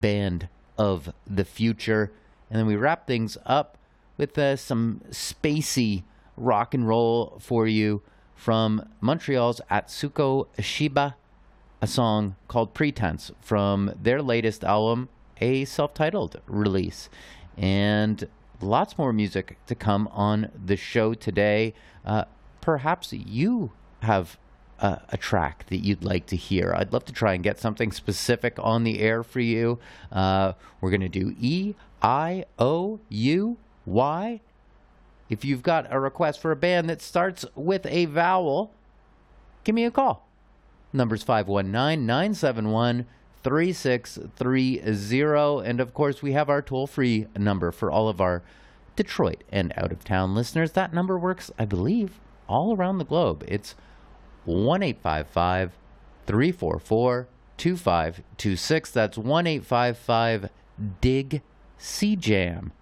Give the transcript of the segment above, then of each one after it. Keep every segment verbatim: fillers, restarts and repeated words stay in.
band of the future. And then we wrap things up with uh, some spacey rock and roll for you from Montreal's Atsuko Shiba, a song called Pretense from their latest album, a self-titled release. And lots more music to come on the show today. Uh, perhaps you have a, a track that you'd like to hear. I'd love to try and get something specific on the air for you. Uh, we're going to do E, I, O, U, Y. If you've got a request for a band that starts with a vowel, give me a call. Number's five one nine, nine seven one, three six three zero. And of course, we have our toll-free number for all of our Detroit and out-of-town listeners. That number works, I believe, all around the globe. It's one eight five five, three four four, two five two six. That's one eight five five, D I G, C Jam.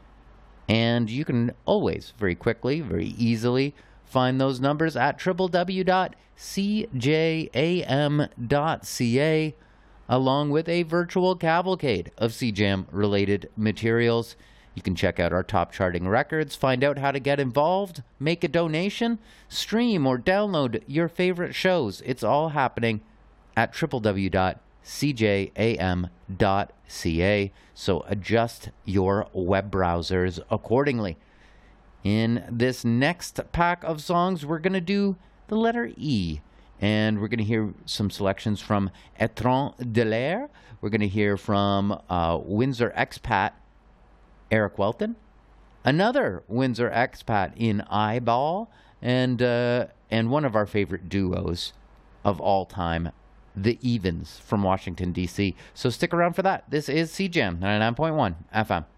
And you can always, very quickly, very easily, find those numbers at w w w dot c j a m dot c a, along with a virtual cavalcade of C Jam-related materials. You can check out our top charting records, find out how to get involved, make a donation, stream or download your favorite shows. It's all happening at w w w dot c j a m dot c a, so adjust your web browsers accordingly. In this next pack of songs, we're going to do the letter E, and we're going to hear some selections from Etran de l'Air. We're going to hear from uh, Windsor expat Eric Welton, another Windsor expat in Eyeball, and uh, and one of our favorite duos of all time, The Evens from Washington, D C. So stick around for that. This is C Jam ninety-nine point one F M.